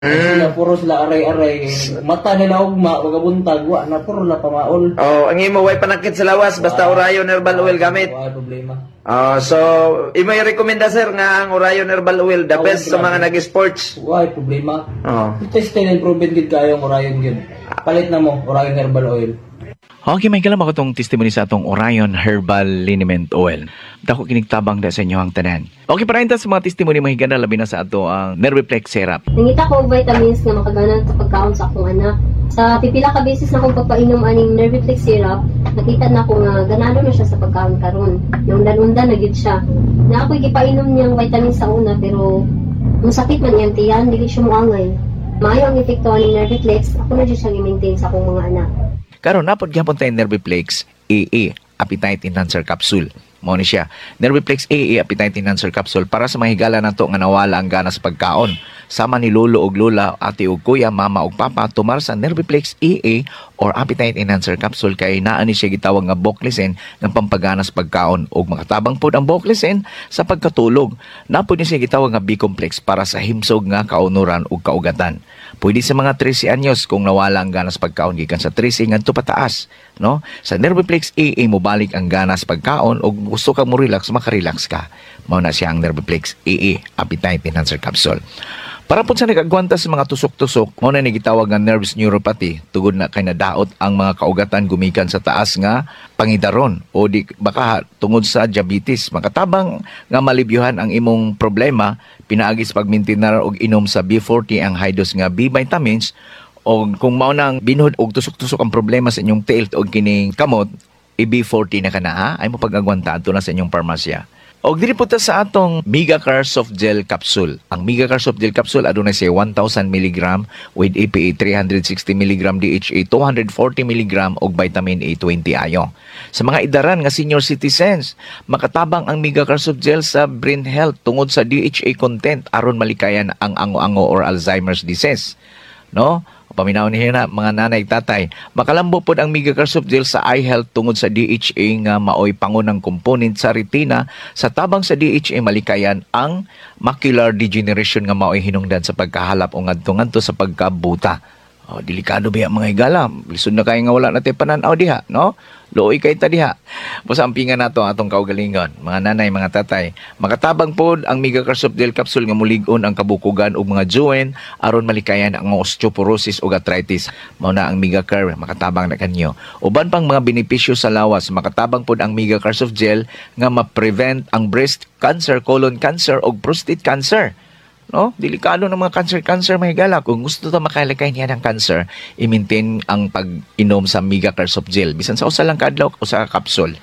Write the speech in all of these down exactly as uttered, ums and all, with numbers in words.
Sila puro sila aray-aray. Mata nila ugma, magabuntag, wa na puro la pamaol. Oh, ang imo way panakit sa lawas basta Orayon herbal oil gamit. Wala problema. Oh, so imo i-rekomenda sir nga ang Orayon herbal oil the Oh, best sa grabe. mga nag-sports. Wala problema. Oh. Test and improvement gid kayo ang Orion yun. Palit na mo Orion herbal oil. Okay, may kalam ako itong testimony sa atong Orion Herbal Liniment Oil. Dako kinigtabang da sa inyo ang tanan. Okay, para sa mga testimony mahigana labi na sa ato ang Nerviplex Syrup. Nangita ko og vitamins nga makaganan sa pagkaon sa akong anak. Sa pipila ka beses na akong pagpainom aning Nerviplex syrup, nakita na ko nga ganado na siya sa pagkaon karon. Yung undan-undan na gid siya. Na ako gipainom niyang vitamins sa una pero ang sakit man iyang tiyan, dili siya moangay. Maayo ang epekto aning Nerviplex, ako na dyan siya i-maintain sa akong mga anak. Karon napod gyapon tay Nerviplex A A Appetite Enhancer Capsule. Mao ni siya. Nerviplex A A Appetite Enhancer Capsule para sa mahigala nato nga nawala ang gana sa pagkaon. Sama ni lolo og lola, ate og kuya, mama og papa tumar sa Nerviplex A A or Appetite Enhancer Capsule kay naa ni siya gitawag nga Boclisen nga pampagana sa pagkaon ug makatabang pod ang Boclisen sa pagkatulog. Napod ni siya gitawag nga B-complex para sa himsog nga kaunuran ug kaugatan. Pwede sa mga thirty anyos kung nawala ang gana sa pagkaon gikan sa thirty ngadto pataas, no? Sa Nerviplex A A mo balik ang gana sa pagkaon ug gusto ka mo relax, makarelax ka. Mao na siya ang Nerviplex A A Appetite Enhancer Capsule. Para po sa nagagwanta sa mga tusok-tusok, mao na ni gitawag nga nerves neuropathy, tugod na kay nadaot ang mga kaugatan gumikan sa taas nga pangidaron o di baka tungod sa diabetes. Makatabang nga malibyuhan ang imong problema, pinaagi sa pagmintinar og inom sa B forty ang high dose nga B vitamins o kung mao nang binhod og tusok-tusok ang problema sa inyong tail og kining kamot, i B forty na kana ha, ay mo pag-agwanta adto na sa inyong parmasya. Og diri po ta sa atong Megacar Soft Gel Capsule. Ang Megacar Soft Gel Capsule adunay siya one thousand milligram with E P A three hundred sixty milligram D H A two hundred forty milligram og vitamin A twenty ayo. Sa mga idaran nga senior citizens, makatabang ang Megacar Soft Gel sa brain health tungod sa D H A content aron malikayan ang ango-ango or Alzheimer's disease. No? Paminaw niya na mga nanay tatay. Makalambo pod ang Megacar Soft Gel sa eye health tungod sa D H A nga maoy pangunang component sa retina. Sa tabang sa D H A malikayan ang macular degeneration nga maoy hinungdan sa pagkahalap o ngadto-ngadto sa pagkabuta. Oh, delikado ba mga higala? Lisod na kayo nga wala natin pananaw diha, no? Looy kay ta diha. Busampingan nato atong kaugalingon, mga nanay, mga tatay. Makatabang pod ang Megacar Soft Gel Capsule nga mulig-on ang kabukugan ug mga joint aron malikayan ang osteoporosis ug arthritis. Mao na ang Megacar, makatabang na kanyo. Uban pang mga benepisyo sa lawas, makatabang pod ang Megacar Soft Gel nga ma-prevent ang breast cancer, colon cancer ug prostate cancer. No, delikado ng mga cancer-cancer mahigala. Kung gusto ta makalikay niya ng cancer, i-maintain ang pag-inom sa Megacar Soft Gel. Bisan sa usa lang kadlaw o sa capsule.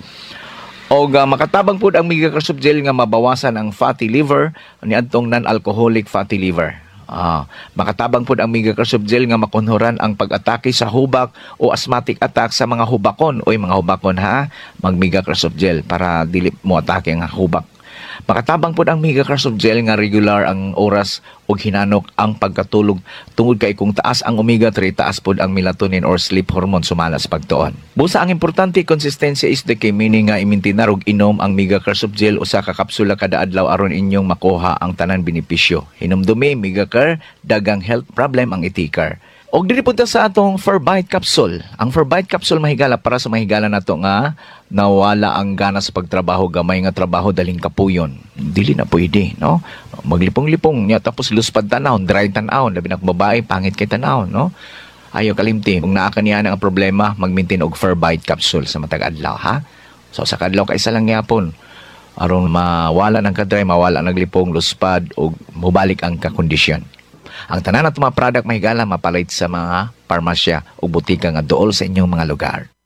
O uh, makatabang po ang Megacar Soft Gel nga mabawasan ang fatty liver niadtong non-alcoholic fatty liver. Ah, makatabang po ang Megacar Soft Gel nga makonhoran ang pag-atake sa hubak o asthmatic attack sa mga hubakon. Oy mga hubakon ha, mag Megacar Soft Gel para dili mo atake ang hubak. Makatabang po ang Megacar Soft Gel nga regular ang oras o hinanok ang pagkatulog tungod kay kung taas ang omega three, taas po ang melatonin or sleep hormone sumala sa pagtuon. Busa ang importante, konsistensya is the key, meaning nga imintinar og inom ang Megacar Soft Gel usa ka kapsula kada adlaw aron inyong makuha ang tanan benepisyo. Hinumdumi Megacar, dagang health problem ang itikar. Og diri punta sa atong Ferbite Capsule. Ang Ferbite Capsule mahigala para sa mahigala nato nga nawala ang gana sa pagtrabaho, gamay nga trabaho daling kapuyon. Dili na pwede, no? Maglipong-lipong niya tapos luspad tanawon, dry tanawon, labi na babae pangit kay tanawon, no? Ayo kalimti, kung naa kaniya ang problema, mag-maintain og Ferbite Capsule sa matag adlaw, ha? So sa kadlaw ka isa lang gyapon aron mawala ng kadry, mawala naglipong, luspad og mubalik ang kakondisyon. Ang tanan at mga product mahigala mapalit sa mga parmasya o butika nga dool sa inyong mga lugar.